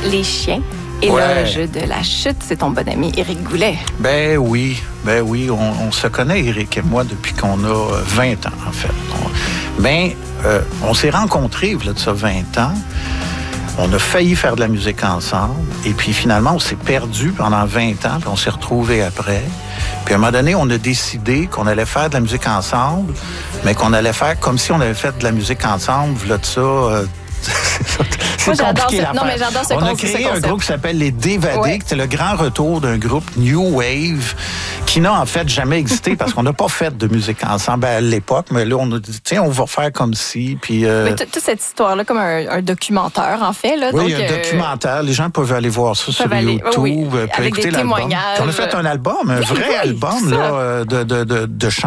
les chiens. Éloge de la chute, c'est ton bon ami Éric Goulet. Ben oui, on se connaît, Éric et moi, depuis qu'on a 20 ans, en fait. On s'est rencontrés, il y a de ça 20 ans. On a failli faire de la musique ensemble. Et puis, finalement, on s'est perdu pendant 20 ans, puis on s'est retrouvés après. Puis, à un moment donné, on a décidé qu'on allait faire de la musique ensemble, mais qu'on allait faire comme si on avait fait de la musique ensemble, là, de ça... Moi, j'adore ça. Non, mais j'adore ce concept. On a créé un groupe qui s'appelle Les Dévadés, qui est le grand retour d'un groupe New Wave qui n'a en fait jamais existé parce qu'on n'a pas fait de musique ensemble à l'époque. Mais là, on a dit, tiens, on va faire comme si. Puis, mais toute cette histoire-là, comme un documentaire, en fait. Là, oui, donc, un documentaire. Les gens peuvent aller voir ça sur YouTube. Avec des témoignages. On a fait un album, un vrai album là, de chansons.